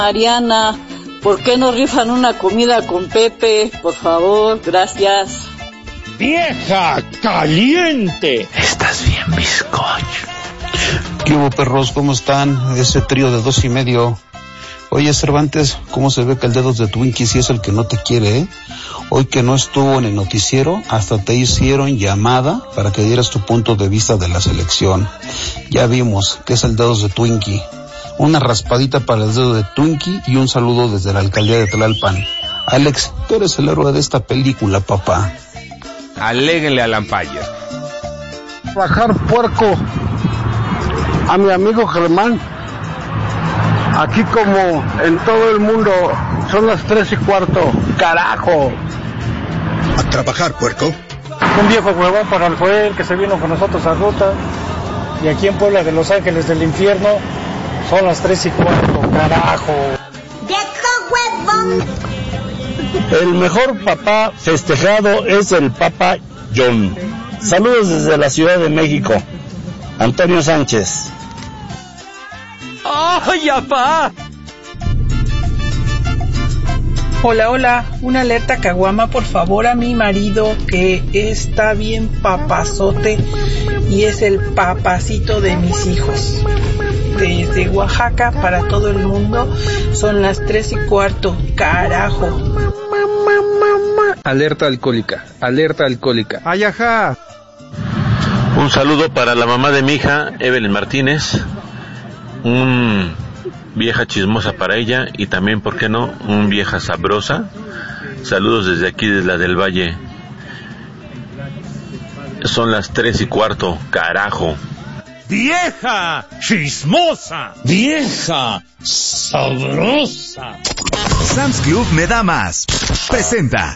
Mariana, ¿por qué no rifan una comida con Pepe? Por favor, gracias. ¡Vieja caliente! Estás bien, bizcocho. ¿Qué hubo, perros? ¿Cómo están? Ese trío de 2:30. Oye, Cervantes, ¿cómo se ve que el Dedos de Twinkie sí es el que no te quiere, eh? Hoy que no estuvo en el noticiero, hasta te hicieron llamada para que dieras tu punto de vista de la selección. Ya vimos que es el Dedos de Twinkie. Una raspadita para el Dedo de Twinkie y un saludo desde la alcaldía de Tlalpan. Alex, tú eres el héroe de esta película, papá. Aléguenle a Lampaya. Bajar puerco a mi amigo Germán. Aquí como en todo el mundo son las 3:15. ¡Carajo! A trabajar, puerco. Un viejo huevón para el Joel que se vino con nosotros a ruta. Y aquí en Puebla de Los Ángeles del Infierno son las 3:15. ¡Carajo! ¡Viejo huevón! El mejor papá festejado es el Papa John. Saludos desde la Ciudad de México. Antonio Sánchez. ¡Ay, apá! Hola, una alerta caguama, por favor, a mi marido que está bien papazote y es el papacito de mis hijos. Desde Oaxaca para todo el mundo son las 3:15, carajo. Alerta alcohólica. ¡Ay, ajá! Un saludo para la mamá de mi hija, Evelyn Martínez. Un vieja chismosa para ella y también, ¿por qué no?, un vieja sabrosa. Saludos desde aquí, desde la del Valle. Son las 3:15, carajo. ¡Vieja chismosa! ¡Vieja sabrosa! Sam's Club me da más. Presenta.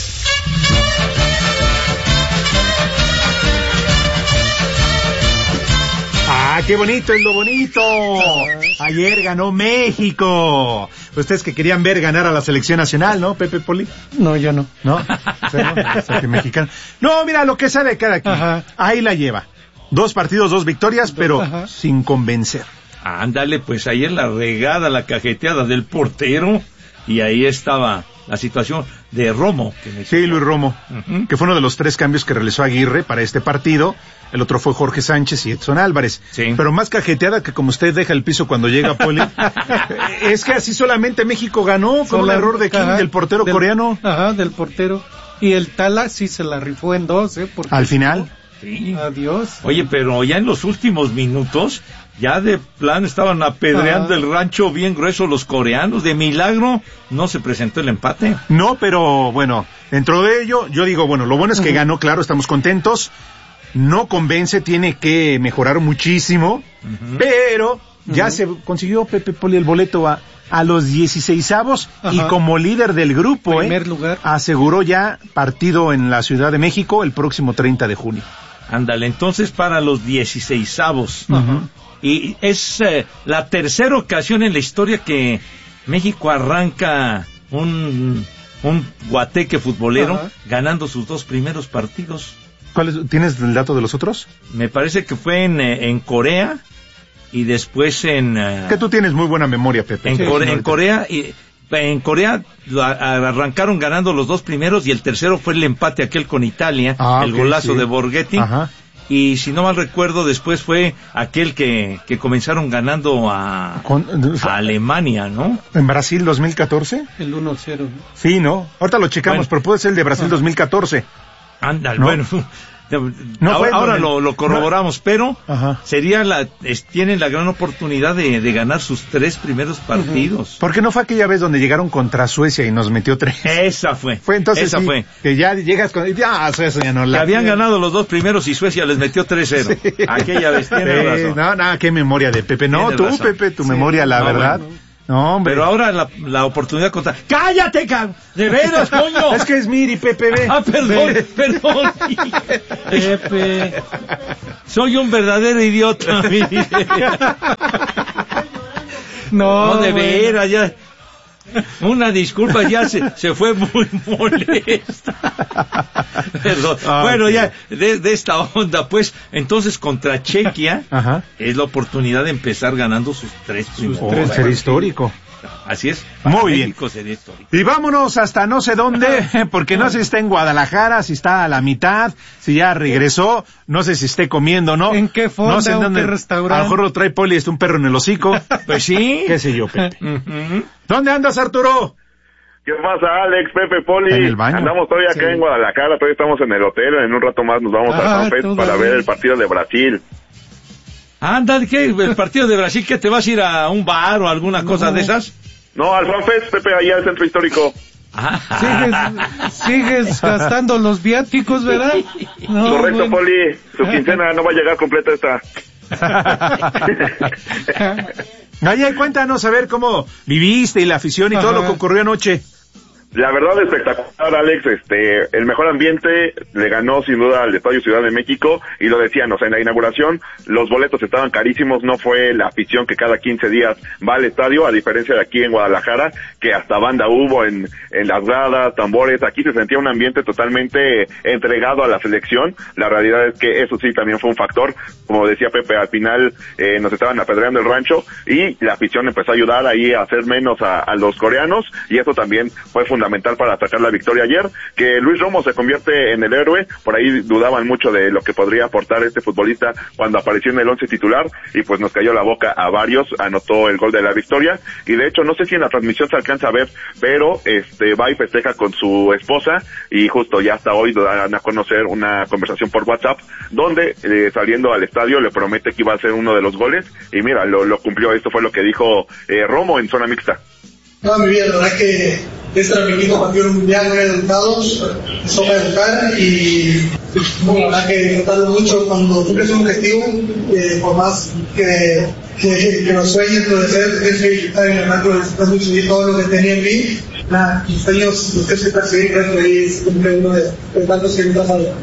¡Ah, qué bonito es lo bonito! Ayer ganó México. Ustedes que querían ver ganar a la selección nacional, ¿no, Pepe Poli? No, yo no. ¿No? O sea, que mexicano. No, mira, lo que sabe cada quien. Ajá. Ahí la lleva. 2 partidos, 2 victorias, pero ajá, sin convencer. Ándale, pues ayer la regada, la cajeteada del portero, y ahí estaba la situación de Romo. Sí, Luis Romo, que fue uno de los 3 cambios que realizó Aguirre para este partido. El otro fue Jorge Sánchez y Edson Álvarez. Sí. Pero más cajeteada que como usted deja el piso cuando llega Poli. Es que así solamente México ganó con un error de King, del portero coreano. Ajá, del portero. Y el Tala sí se la rifó en 2, porque al final. Sí. Adiós. Oye, pero ya en los últimos minutos, ya de plan estaban apedreando el rancho bien grueso los coreanos. De milagro no se presentó el empate. No, pero bueno, dentro de ello, yo digo, bueno, lo bueno es que ganó, claro, estamos contentos. No convence, tiene que mejorar muchísimo, pero ya se consiguió Pepe Poli el boleto a los 16avos y como líder del grupo, primer lugar, aseguró ya partido en la Ciudad de México el próximo 30 de junio. Ándale, entonces para los 16avos. Y es la tercera ocasión en la historia que México arranca un guateque futbolero ganando sus 2 primeros partidos. ¿Tienes el dato de los otros? Me parece que fue en Corea y después en... que tú tienes muy buena memoria, Pepe. En Corea arrancaron ganando los 2 primeros y el tercero fue el empate aquel con Italia, el golazo de Borghetti. Ajá. Y si no mal recuerdo, después fue aquel que comenzaron ganando a Alemania, ¿no? ¿En Brasil 2014? El 1-0. Sí, ¿no? Ahorita lo checamos, pero puede ser el de Brasil 2014. Ándale, ¿no? Bueno, ahora lo corroboramos, pero tienen la gran oportunidad de ganar sus 3 primeros partidos. ¿Por qué no fue aquella vez donde llegaron contra Suecia y nos metió 3? Esa fue. Fue. Que ya llegas con... Suecia ya no la... Que habían ganado los 2 primeros y Suecia les metió 3-0. Sí. Aquella vez, tiene razón. No, qué memoria de Pepe. No, tú, razón. Pepe, tu memoria, la verdad. Bueno. No, hombre. Pero ahora la oportunidad contra... ¡Cállate, de veras, coño! Es que es Miri, Pepe, ve. Perdón. Pepe. Soy un verdadero idiota, Miri. No, de veras, ya... Una disculpa, ya se fue muy molesta. Perdón. Bueno, ya de esta onda, pues, entonces contra Chequia es la oportunidad de empezar ganando sus 3 primeros. Ser histórico. Así es. Muy bien. Y vámonos hasta no sé dónde, porque no sé si está en Guadalajara, si está a la mitad, si ya regresó, no sé si esté comiendo, ¿no? ¿En qué fonda, no sé en dónde, qué restaurante? A lo mejor lo trae Poli, está un perro en el hocico. Pues sí. ¿Qué sé yo, Pepe? ¿Dónde andas, Arturo? ¿Qué pasa, Alex, Pepe, Poli? En el baño. Andamos todavía acá en Guadalajara, todavía estamos en el hotel, en un rato más nos vamos a San para ver el partido de Brasil. Anda, ¿qué? ¿El partido de Brasil? ¿Qué te vas a ir a un bar o alguna cosa de esas? No, al FanFest, Pepe, allá al centro histórico. Sigues gastando los viáticos, ¿verdad? No, correcto, bueno. Poli, su quincena no va a llegar completa esta. Allá, cuéntanos a ver cómo viviste y la afición y todo lo que ocurrió anoche. La verdad, espectacular, Alex. El mejor ambiente le ganó sin duda al Estadio Ciudad de México, y lo decían, o sea, en la inauguración los boletos estaban carísimos, no fue la afición que cada 15 días va al estadio, a diferencia de aquí en Guadalajara, que hasta banda hubo en las gradas, tambores. Aquí se sentía un ambiente totalmente entregado a la selección. La realidad es que eso sí también fue un factor. Como decía Pepe, al final nos estaban apedreando el rancho, y la afición empezó a ayudar ahí a hacer menos a los coreanos, y eso también fue fundamental para sacar la victoria ayer. Que Luis Romo se convierte en el héroe, por ahí dudaban mucho de lo que podría aportar este futbolista cuando apareció en el 11 titular, y pues nos cayó la boca a varios, anotó el gol de la victoria, y de hecho no sé si en la transmisión se alcanza a ver, pero va y festeja con su esposa, y justo ya hasta hoy dan a conocer una conversación por WhatsApp, donde saliendo al estadio le promete que iba a ser uno de los goles, y mira, lo cumplió. Esto fue lo que dijo Romo en zona mixta. Toda mi vida, la verdad que este era mi quinto partido mundial, muy educados, eso para educar, y bueno, la verdad que disfrutarlo mucho cuando cumples un objetivo, por más que los sueños, lo desees, tienes que disfrutar, y la verdad que lo disfrutas mucho, y todo lo que tenía en mí, mis sueños los tienes que perseguir, creo que ahí se cumple uno de tantos que me has dado.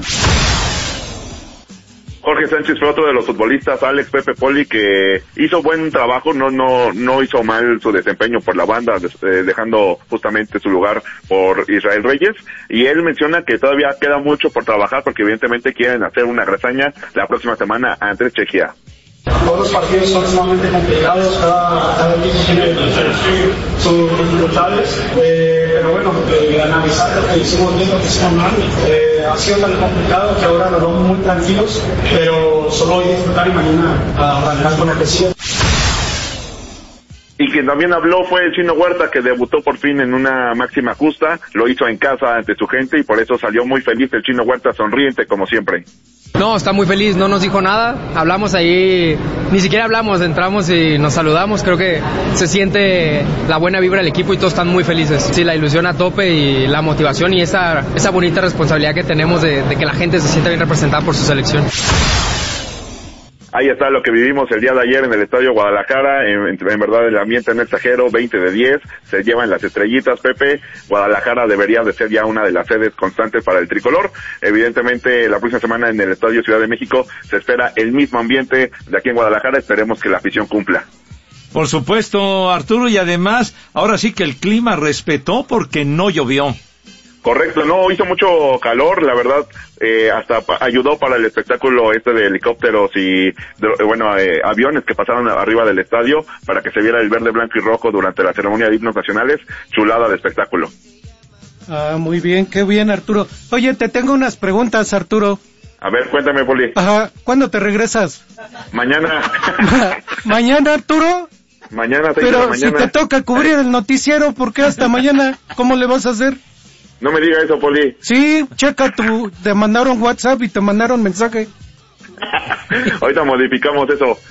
Jorge Sánchez fue otro de los futbolistas, Alex, Pepe, Poli, que hizo buen trabajo, no hizo mal su desempeño por la banda, dejando justamente su lugar por Israel Reyes, y él menciona que todavía queda mucho por trabajar, porque evidentemente quieren hacer una hazaña la próxima semana ante Chequia. Todos los partidos son sumamente complicados, cada equipo tiene sus dificultades, pero bueno, analizar lo que hicimos bien, lo que hicimos mal, ha sido tan complicado que ahora nos vamos muy tranquilos, pero solo hoy disfrutar y mañana arrancar con lo que sigue. Y quien también habló fue el Chino Huerta, que debutó por fin en una máxima justa, lo hizo en casa ante su gente, y por eso salió muy feliz el Chino Huerta, sonriente como siempre. No, está muy feliz, no nos dijo nada, hablamos ahí, ni siquiera hablamos, entramos y nos saludamos, creo que se siente la buena vibra del equipo y todos están muy felices. Sí, la ilusión a tope y la motivación y esa bonita responsabilidad que tenemos de que la gente se sienta bien representada por su selección. Ahí está lo que vivimos el día de ayer en el Estadio Guadalajara, en verdad el ambiente no exagero, 20 de 10, se llevan las estrellitas, Pepe. Guadalajara debería de ser ya una de las sedes constantes para el tricolor. Evidentemente la próxima semana en el Estadio Ciudad de México se espera el mismo ambiente de aquí en Guadalajara, esperemos que la afición cumpla. Por supuesto, Arturo, y además, ahora sí que el clima respetó porque no llovió. Correcto, no, hizo mucho calor, la verdad, hasta ayudó para el espectáculo de helicópteros y, aviones que pasaron arriba del estadio para que se viera el verde, blanco y rojo durante la ceremonia de himnos nacionales. Chulada de espectáculo. Ah, muy bien, qué bien, Arturo. Oye, te tengo unas preguntas, Arturo. A ver, cuéntame, Poli. Ajá, ¿cuándo te regresas? Mañana. ¿Mañana, Arturo? Mañana, 6 Pero de la mañana. si te toca cubrir el noticiero, ¿por qué hasta mañana? ¿Cómo le vas a hacer? No me diga eso, Poli. Sí, checa te mandaron WhatsApp y te mandaron mensaje. Ahorita modificamos eso.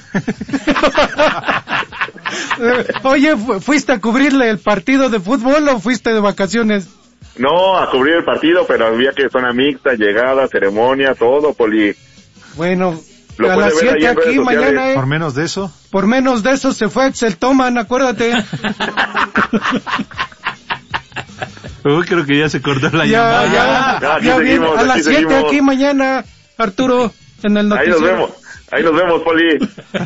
Oye, ¿fuiste a cubrirle el partido de fútbol o fuiste de vacaciones? No, a cubrir el partido, pero había que zona mixta, llegada, ceremonia, todo, Poli. Bueno, a las 7 aquí mañana. ¿Por menos de eso? Por menos de eso se fue Axel Toman, acuérdate. Creo que ya se cortó la llamada. Ya viene, a las 7 aquí mañana, Arturo, en el noticiero. Ahí nos vemos, Poli.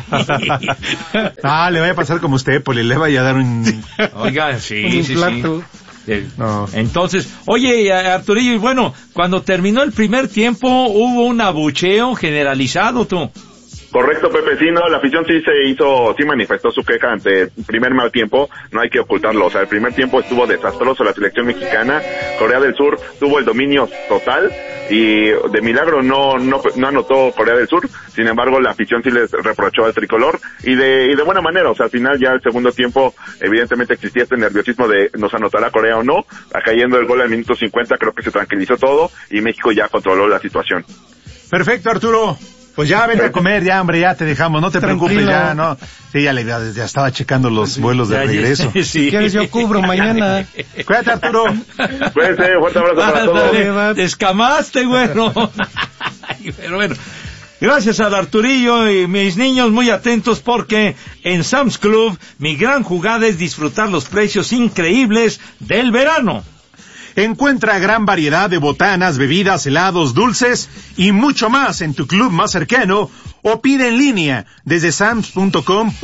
Le vaya a pasar como usted, Poli, le vaya a dar un... Oiga, sí. No. Entonces, oye, Arturillo, y bueno, cuando terminó el primer tiempo, hubo un abucheo generalizado, tú. Correcto, Pepe, sí, no, la afición sí manifestó su queja ante el primer mal tiempo, no hay que ocultarlo, o sea, el primer tiempo estuvo desastroso la selección mexicana, Corea del Sur tuvo el dominio total, y de milagro no anotó Corea del Sur, sin embargo la afición sí les reprochó al tricolor, y de buena manera, o sea, al final ya el segundo tiempo, evidentemente existía este nerviosismo de nos anotará Corea o no, cayendo el gol al minuto 50, creo que se tranquilizó todo, y México ya controló la situación. Perfecto, Arturo. Pues ya vente a comer, ya hombre, ya te dejamos, no te preocupes, ya no. Sí, ya estaba checando los vuelos de regreso. Sí. Si quieres yo cubro mañana. Cuídate, Arturo. Cuídate, fuerte abrazo para todos. Descamaste, bueno. Pero bueno, gracias al Arturillo y mis niños muy atentos porque en Sam's Club mi gran jugada es disfrutar los precios increíbles del verano. Encuentra gran variedad de botanas, bebidas, helados, dulces y mucho más en tu club más cercano o pide en línea desde sams.com.mx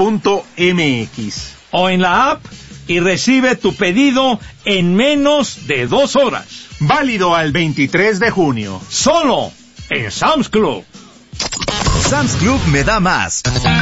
o en la app y recibe tu pedido en menos de 2 horas. Válido al 23 de junio. Solo en Sam's Club. Sam's Club me da más.